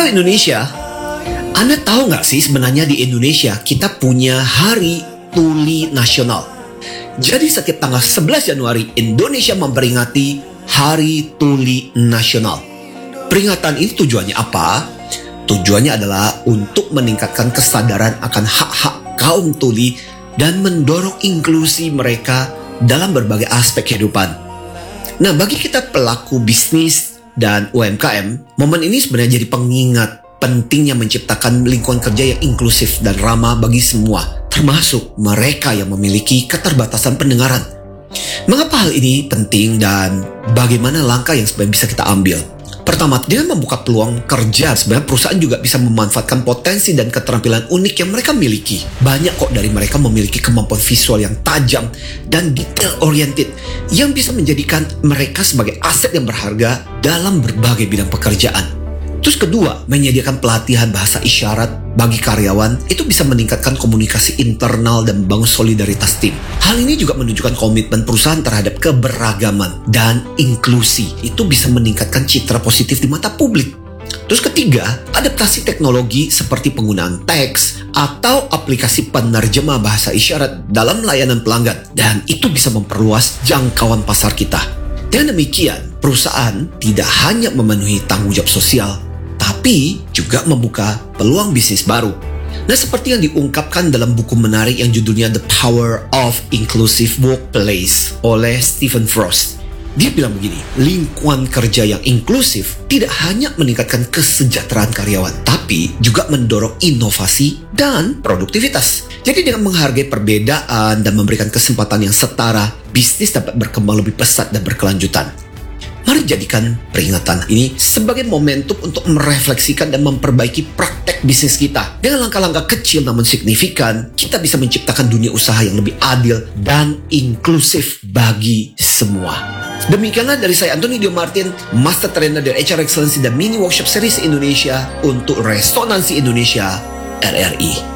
Halo Indonesia, Anda tahu nggak sih sebenarnya di Indonesia kita punya Hari Tuli Nasional. Jadi setiap tanggal 11 Januari Indonesia memperingati Hari Tuli Nasional. Peringatan ini tujuannya apa? Tujuannya adalah untuk meningkatkan kesadaran akan hak-hak kaum tuli dan mendorong inklusi mereka dalam berbagai aspek kehidupan. Nah, bagi kita pelaku bisnis dan UMKM, momen ini sebenarnya jadi pengingat pentingnya menciptakan lingkungan kerja yang inklusif dan ramah bagi semua, termasuk mereka yang memiliki keterbatasan pendengaran. Mengapa hal ini penting dan bagaimana langkah yang sebenarnya bisa kita ambil? Pertama, dengan membuka peluang kerja, sebenarnya perusahaan juga bisa memanfaatkan potensi dan keterampilan unik yang mereka miliki. Banyak kok dari mereka memiliki kemampuan visual yang tajam dan detail-oriented yang bisa menjadikan mereka sebagai aset yang berharga dalam berbagai bidang pekerjaan. Terus kedua, menyediakan pelatihan bahasa isyarat bagi karyawan itu bisa meningkatkan komunikasi internal dan membangun solidaritas tim. Hal ini juga menunjukkan komitmen perusahaan terhadap keberagaman dan inklusi. Itu bisa meningkatkan citra positif di mata publik. Terus ketiga, adaptasi teknologi seperti penggunaan teks atau aplikasi penerjemah bahasa isyarat dalam layanan pelanggan. Dan itu bisa memperluas jangkauan pasar kita. Dengan demikian, perusahaan tidak hanya memenuhi tanggung jawab sosial, tapi juga membuka peluang bisnis baru. Nah, seperti yang diungkapkan dalam buku menarik yang judulnya The Power of Inclusive Workplace oleh Stephen Frost. Dia bilang begini, lingkungan kerja yang inklusif tidak hanya meningkatkan kesejahteraan karyawan, tapi juga mendorong inovasi dan produktivitas. Jadi dengan menghargai perbedaan dan memberikan kesempatan yang setara, bisnis dapat berkembang lebih pesat dan berkelanjutan. Mari jadikan peringatan ini sebagai momentum untuk merefleksikan dan memperbaiki praktek bisnis kita. Dengan langkah-langkah kecil namun signifikan, kita bisa menciptakan dunia usaha yang lebih adil dan inklusif bagi semua. Demikianlah dari saya Anthony Dio Martin, Master Trainer dari HR Excellency dan Mini Workshop Series Indonesia untuk Resonansi Indonesia RRI.